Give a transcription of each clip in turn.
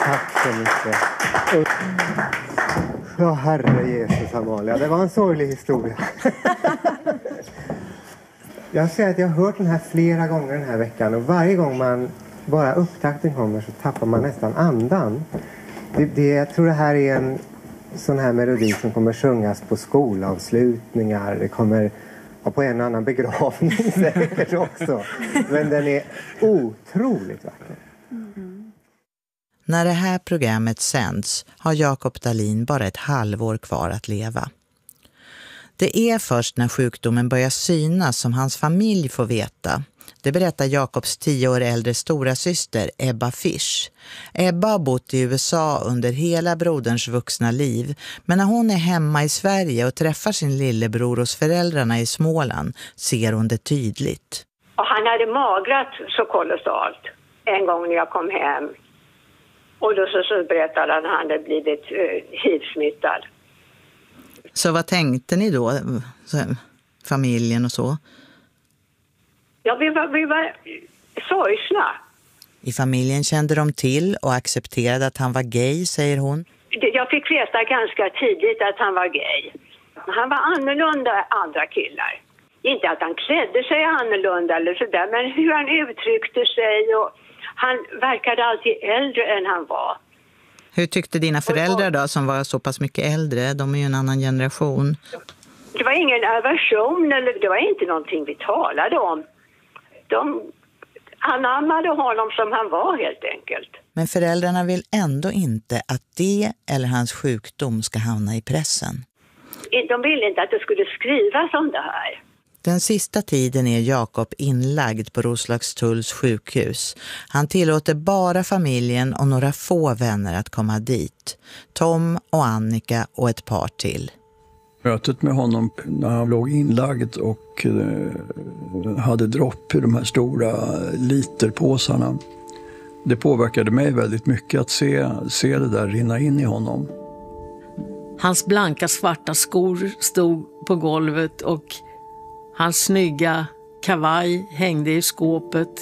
Tack så mycket. Ja, herre Jesus, Amalia. Det var en sorglig historia. Jag säger att jag har hört den här flera gånger den här veckan. Och varje gång man bara upptakten kommer så tappar man nästan andan. Jag tror det här är en sån här melodi som kommer sjungas på skolavslutningar. Det kommer på en annan begravning säkert också. Men den är otroligt vacker. När det här programmet sänds har Jakob Dahlin bara ett halvår kvar att leva. Det är först när sjukdomen börjar synas som hans familj får veta. Det berättar Jakobs 10 år äldre stora syster Ebba Fisch. Ebba har bott i USA under hela broderns vuxna liv. Men när hon är hemma i Sverige och träffar sin lillebror hos föräldrarna i Småland ser hon det tydligt. Och han hade magrat så kolossalt en gång när jag kom hem. Och då så berättade han att han hade blivit HIV-smittad. Så vad tänkte ni då, familjen och så? Ja, vi var sorgsna. I familjen kände de till och accepterade att han var gay, säger hon. Jag fick veta ganska tidigt att han var gay. Han var annorlunda än andra killar. Inte att han klädde sig annorlunda eller sådär, men hur han uttryckte sig och han verkade alltid äldre än han var. Hur tyckte dina föräldrar då som var så pass mycket äldre? De är ju en annan generation. Det var ingen aversion eller det var inte någonting vi talade om. De anammade honom som han var helt enkelt. Men föräldrarna vill ändå inte att det eller hans sjukdom ska hamna i pressen. De ville inte att det skulle skrivas om det här. Den sista tiden är Jakob inlagd på Roslagstulls sjukhus. Han tillåter bara familjen och några få vänner att komma dit. Tom och Annika och ett par till. Mötet med honom när han låg inlagd och hade dropp i de här stora literpåsarna. Det påverkade mig väldigt mycket att se det där rinna in i honom. Hans blanka svarta skor stod på golvet och hans snygga kavaj hängde i skåpet.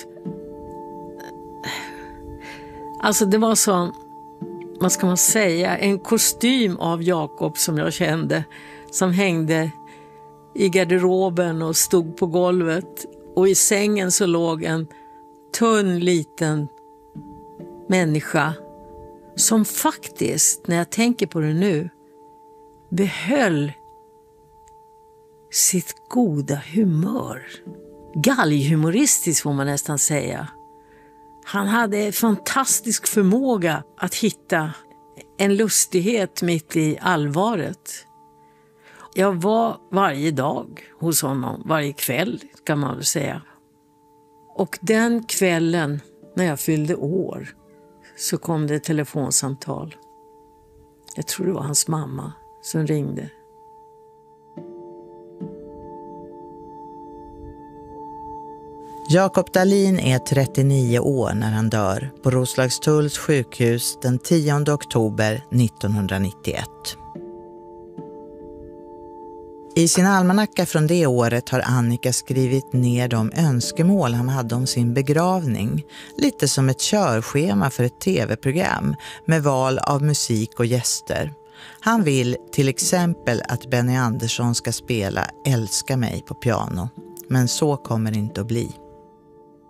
Alltså det var så, vad ska man säga, en kostym av Jakob som jag kände. Som hängde i garderoben och stod på golvet. Och i sängen så låg en tunn liten människa. Som faktiskt, när jag tänker på det nu, behöll sitt goda humör. Galghumoristiskt får man nästan säga. Han hade fantastisk förmåga att hitta en lustighet mitt i allvaret. Jag var varje dag hos honom, varje kväll kan man väl säga. Och den kvällen när jag fyllde år så kom det ett telefonsamtal. Jag tror det var hans mamma som ringde. Jakob Dahlin är 39 år när han dör på Roslagstulls sjukhus den 10 oktober 1991. I sin almanacka från det året har Annika skrivit ner de önskemål han hade om sin begravning. Lite som ett körschema för ett tv-program med val av musik och gäster. Han vill till exempel att Benny Andersson ska spela Älska mig på piano. Men så kommer det inte att bli.